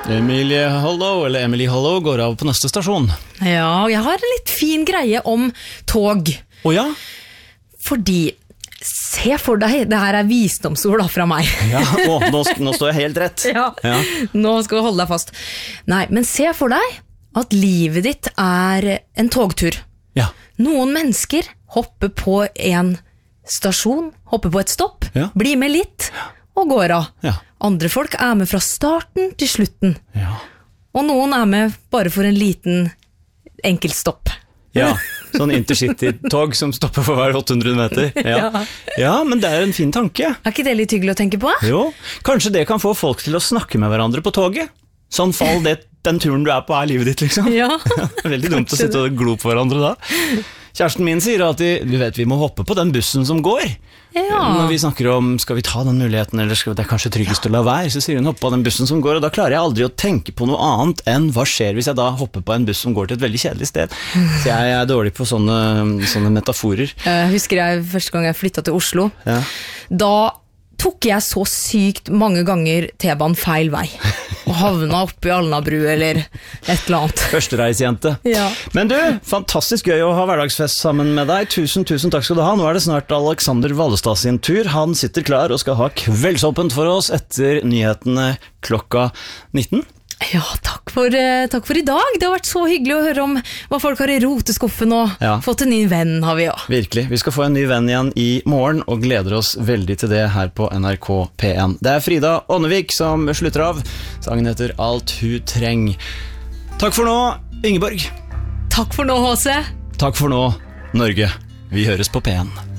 Emilie Hollow, eller Emily Hollow, går av på neste stasjon. Ja, jeg har en litt fin greie om tog. Ja? Fordi, se for deg, det her er visdomsord da fra meg. Ja, nå står jeg helt rett. Ja, nå skal du holde deg fast. Nei, men se for deg at livet ditt er en togtur. Ja. Noen mennesker hopper på en stasjon, hopper på et stopp, blir med litt og går av. Ja. Andre folk er med fra starten til slutten. Ja. Og noen er med bare for en liten enkeltstopp. Ja, sånn intercity-tog som stopper for hver 800 meter. Ja, men det er en fin tanke. Er ikke det litt hyggelig å tenke på? Jo, kanskje det kan få folk til å snakke med hverandre på toget. Sånn fall den turen du er på er livet ditt, liksom. Ja. Veldig dumt å sitte og glo på hverandre da. Kjæresten min sier alltid, du vet, vi må hoppe på den bussen som går. Ja. Når vi snakker om, skal vi ta den muligheten, eller det er kanskje tryggest å la være, så sier hun hoppe på den bussen som går, og da klarer jeg aldri å tenke på noe annet enn hva skjer hvis jeg da hopper på en buss som går til et veldig kjedelig sted. Så jeg er dårlig på sånne metaforer. Jeg husker første gang jeg flyttet til Oslo. Ja. Da tok jeg så sykt mange ganger T-banen feil vei og havna oppe i Alnabru eller et eller annet. Førstereisjente. Ja. Men du, fantastisk gøy å ha hverdagsfest sammen med deg. Tusen takk skal du ha. Nå er det snart Alexander Vallestad sin tur. Han sitter klar og skal ha kveldsåpent for oss etter nyhetene klokka 19. Ja, takk for i dag. Det har vært så hyggelig å høre om hva folk har i roteskuffen og fått en ny venn har vi også. Virkelig. Vi skal få en ny venn igjen i morgen og gleder oss veldig til det her på NRK P1. Det er Frida Ånnevik som slutter av. Sangen heter Alt hun treng. Takk for nå, Ingeborg. Takk for nå, H.C. Takk for nå, Norge. Vi høres på P1.